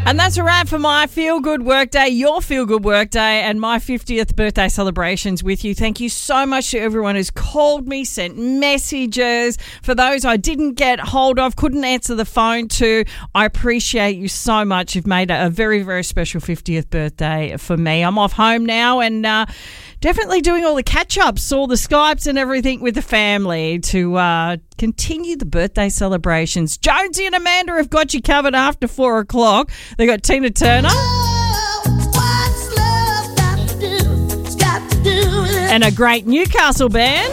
And that's a wrap for my Feel Good Workday, your Feel Good Workday, and my 50th birthday celebrations with you. Thank you so much to everyone who's called me, sent messages. For those I didn't get hold of, couldn't answer the phone to, I appreciate you so much. You've made a very, very special 50th birthday for me. I'm off home now and definitely doing all the catch-ups, all the Skypes and everything with the family to continue the birthday celebrations. Jonesy and Amanda have got you covered after 4 o'clock. They got Tina Turner. And a great Newcastle band.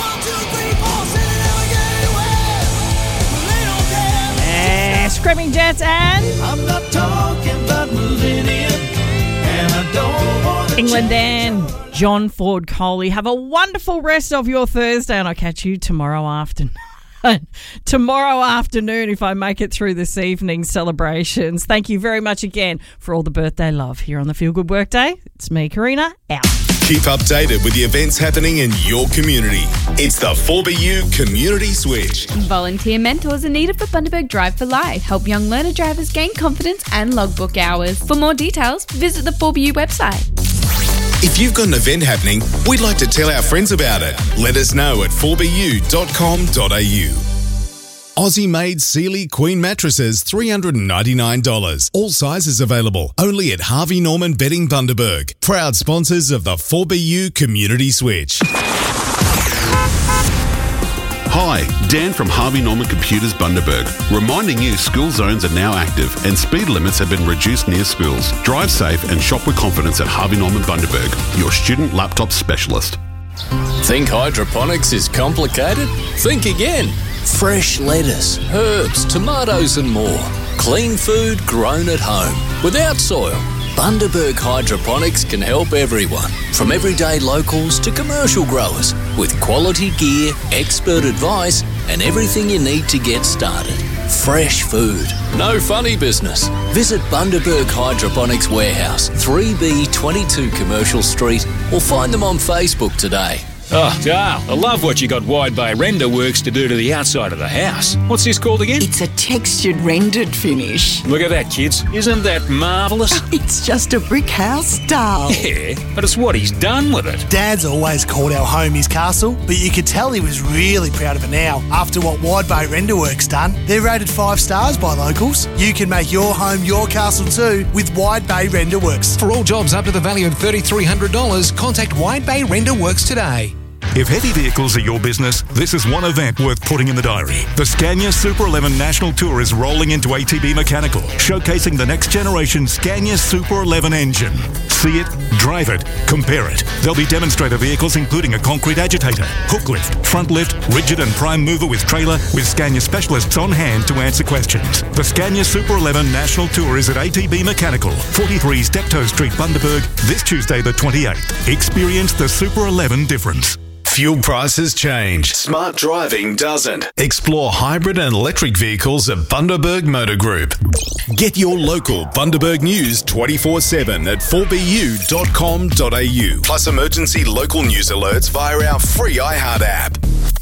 Screaming Jets and I'm not talking about moving in, and I don't want England and John Ford Coley. Have a wonderful rest of your Thursday, and I'll catch you tomorrow afternoon. Tomorrow afternoon, if I make it through this evening's celebrations. Thank you very much again for all the birthday love here on the Feel Good Workday. It's me, Karina, out. Keep updated with the events happening in your community. It's the 4BU Community Switch. Volunteer mentors are needed for Bundaberg Drive for Life. Help young learner drivers gain confidence and logbook hours. For more details, visit the 4BU website. If you've got an event happening, we'd like to tell our friends about it. Let us know at 4bu.com.au. Aussie-made Sealy Queen mattresses, $399. All sizes available. Only at Harvey Norman Bedding Bundaberg. Proud sponsors of the 4BU Community Switch. Hi, Dan from Harvey Norman Computers Bundaberg, reminding you school zones are now active and speed limits have been reduced near schools. Drive safe and shop with confidence at Harvey Norman Bundaberg, your student laptop specialist. Think hydroponics is complicated? Think again. Fresh lettuce, herbs, tomatoes and more. Clean food grown at home, without soil. Bundaberg Hydroponics can help everyone, from everyday locals to commercial growers, with quality gear, expert advice and everything you need to get started. Fresh food, no funny business. Visit Bundaberg Hydroponics Warehouse, 3B22 Commercial Street, or find them on Facebook today. Oh, Dale, I love what you got Wide Bay Render Works to do to the outside of the house. What's this called again? It's a textured rendered finish. Look at that, kids. Isn't that marvellous? It's just a brick house, Dale. Yeah, but it's what he's done with it. Dad's always called our home his castle, but you could tell he was really proud of it now after what Wide Bay Render Works done. They're rated 5 stars by locals. You can make your home your castle too with Wide Bay Render Works. For all jobs up to the value of $3,300, contact Wide Bay Render Works today. If heavy vehicles are your business, this is one event worth putting in the diary. The Scania Super 11 National Tour is rolling into ATB Mechanical, showcasing the next generation Scania Super 11 engine. See it, drive it, compare it. There'll be demonstrator vehicles including a concrete agitator, hook lift, front lift, rigid and prime mover with trailer, with Scania specialists on hand to answer questions. The Scania Super 11 National Tour is at ATB Mechanical, 43 Steptoe Street, Bundaberg, this Tuesday the 28th. Experience the Super 11 difference. Fuel prices change. Smart driving doesn't. Explore hybrid and electric vehicles at Bundaberg Motor Group. Get your local Bundaberg news 24/7 at 4bu.com.au. Plus emergency local news alerts via our free iHeart app.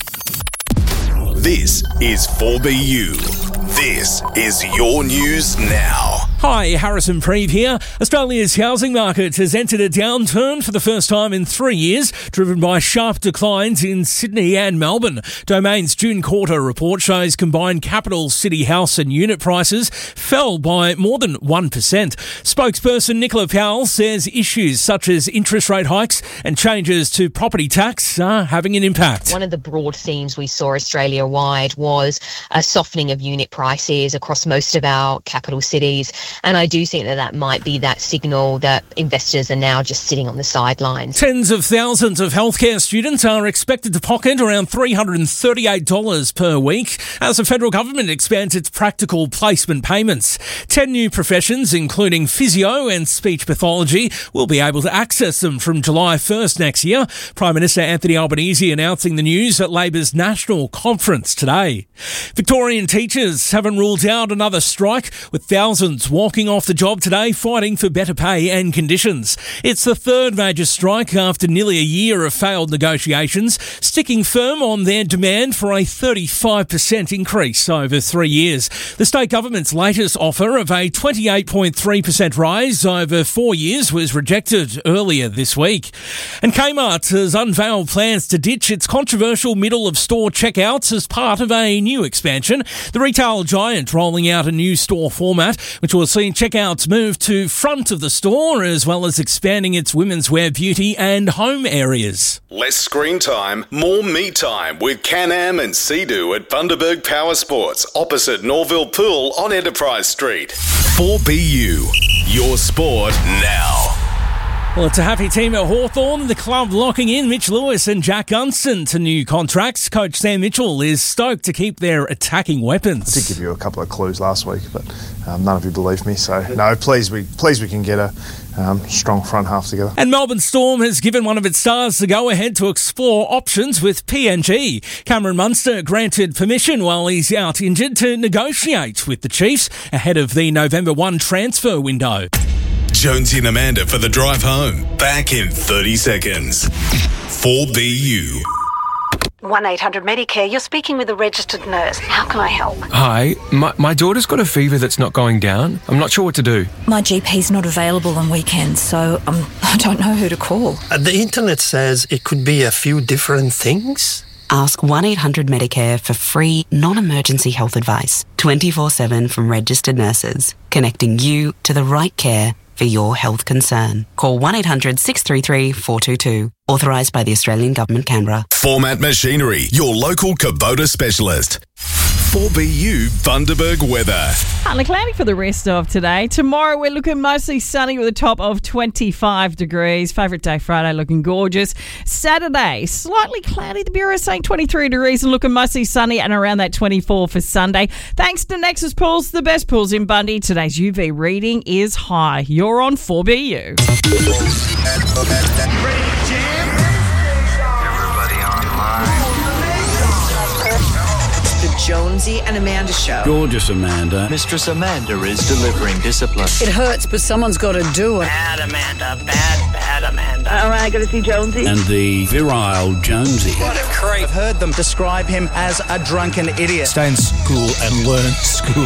This is 4BU. This is your news now. Hi, Harrison Preeve here. Australia's housing market has entered a downturn for the first time in 3 years, driven by sharp declines in Sydney and Melbourne. Domain's June quarter report shows combined capital city house and unit prices fell by more than 1%. Spokesperson Nicola Powell says issues such as interest rate hikes and changes to property tax are having an impact. One of the broad themes we saw Australia-wide was a softening of unit prices across most of our capital cities. And I do think that might be that signal that investors are now just sitting on the sidelines. Tens of thousands of healthcare students are expected to pocket around $338 per week as the federal government expands its practical placement payments. 10 new professions, including physio and speech pathology, will be able to access them from July 1st next year. Prime Minister Anthony Albanese announcing the news at Labor's national conference today. Victorian teachers haven't ruled out another strike, with thousands walking off the job today, fighting for better pay and conditions. It's the third major strike after nearly a year of failed negotiations, sticking firm on their demand for a 35% increase over 3 years. The state government's latest offer of a 28.3% rise over 4 years was rejected earlier this week. And Kmart has unveiled plans to ditch its controversial middle-of-store checkouts as part of a new expansion. The retail giant rolling out a new store format, which will see checkouts move to front of the store, as well as expanding its women's wear, beauty and home areas. Less screen time, more me time with Can-Am and Sea-Doo at Bundaberg Power Sports, opposite Norville Pool on Enterprise Street. 4BU, your sport now. Well, it's a happy team at Hawthorn. The club locking in Mitch Lewis and Jack Gunston to new contracts. Coach Sam Mitchell is stoked to keep their attacking weapons. I did give you a couple of clues last week, but none of you believed me. So, no, pleased we can get a strong front half together. And Melbourne Storm has given one of its stars the go-ahead to explore options with PNG. Cameron Munster granted permission while he's out injured to negotiate with the Chiefs ahead of the November 1 transfer window. Jonesy and Amanda for the drive home. Back in 30 seconds. 4BU. 1-800-Medicare. You're speaking with a registered nurse. How can I help? Hi, my daughter's got a fever that's not going down. I'm not sure what to do. My GP's not available on weekends, so I don't know who to call. The internet says it could be a few different things. Ask 1-800-Medicare for free, non-emergency health advice. 24/7 from registered nurses. Connecting you to the right care for your health concern. Call 1-800-633-422. Authorised by the Australian Government, Canberra. Format Machinery, your local Kubota specialist. 4BU Bundaberg weather. Partly cloudy for the rest of today. Tomorrow we're looking mostly sunny with a top of 25 degrees. Favourite day Friday looking gorgeous. Saturday, slightly cloudy. The Bureau saying 23 degrees and looking mostly sunny and around that 24 for Sunday. Thanks to Nexus Pools, the best pools in Bundy. Today's UV reading is high. You're on 4BU. The Jonesy and Amanda Show. Gorgeous Amanda. Mistress Amanda is delivering discipline. It hurts, but someone's got to do it. Bad Amanda, bad Amanda. All right, got to see Jonesy. And the virile Jonesy. What a creep. I've heard them describe him as a drunken idiot. Stay in school and learn school.